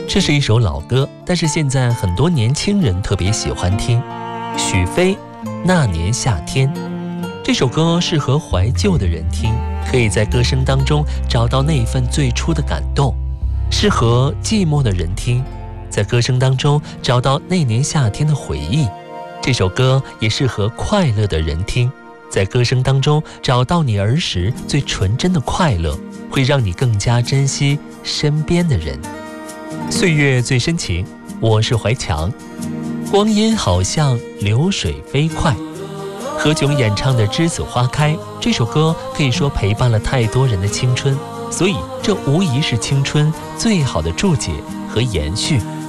这是一首老歌，但是现在很多年轻人特别喜欢听。许飞《那年夏天》这首歌适合怀旧的人听，可以在歌声当中找到那一份最初的感动；适合寂寞的人听，在歌声当中找到那年夏天的回忆。这首歌也适合快乐的人听，在歌声当中找到你儿时最纯真的快乐，会让你更加珍惜身边的人。岁月最深情，我是怀强。光阴好像流水飞快。何炅演唱的《栀子花开》这首歌可以说陪伴了太多人的青春，所以这无疑是青春最好的注解和延续。